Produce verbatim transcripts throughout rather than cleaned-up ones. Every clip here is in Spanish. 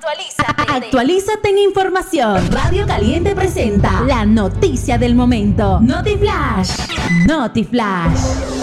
Actualízate. Actualízate en información. Radio Caliente presenta la noticia del momento. Notiflash. Notiflash.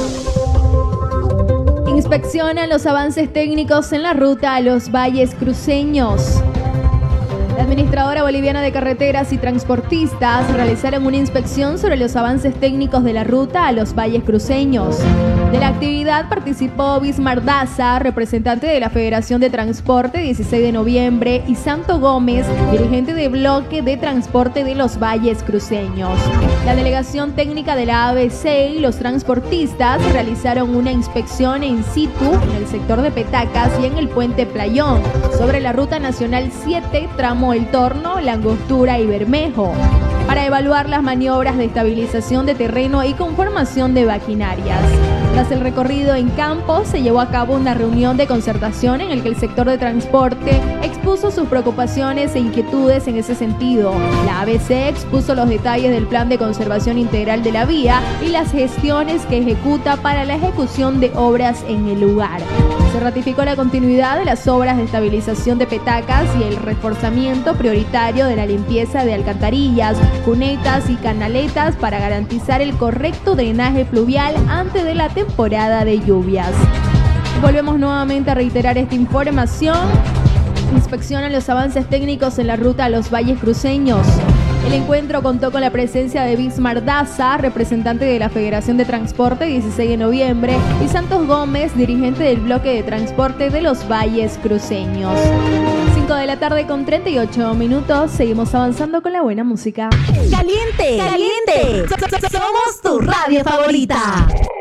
Inspeccionan los avances técnicos en la ruta a los valles cruceños. La Administradora Boliviana de Carreteras y Transportistas realizaron una inspección sobre los avances técnicos de la ruta a los valles cruceños. De la actividad participó Bismar Daza, representante de la Federación de Transporte dieciséis de noviembre, y Santo Gómez, dirigente de Bloque de Transporte de los Valles Cruceños. La delegación técnica de la A B C y los transportistas realizaron una inspección in situ en el sector de Petacas y en el puente Playón, sobre la ruta nacional siete, tramo El Torno, La Angostura y Bermejo, para evaluar las maniobras de estabilización de terreno y conformación de maquinarias. Tras el recorrido en campo, se llevó a cabo una reunión de concertación en el que el sector de transporte expuso sus preocupaciones e inquietudes en ese sentido. La A B C expuso los detalles del plan de conservación integral de la vía y las gestiones que ejecuta para la ejecución de obras en el lugar. Se ratificó la continuidad de las obras de estabilización de Petacas y el reforzamiento prioritario de la limpieza de alcantarillas, cunetas y canaletas para garantizar el correcto drenaje fluvial antes de la temporada de lluvias. Volvemos nuevamente a reiterar esta información. Inspeccionan los avances técnicos en la ruta a los valles cruceños. El encuentro contó con la presencia de Bismar Daza, representante de la Federación de Transporte dieciséis de noviembre, y Santos Gómez, dirigente del Bloque de Transporte de los Valles Cruceños. cinco de la tarde con treinta y ocho minutos. Seguimos avanzando con la buena música. Caliente, caliente. Somos tu radio favorita.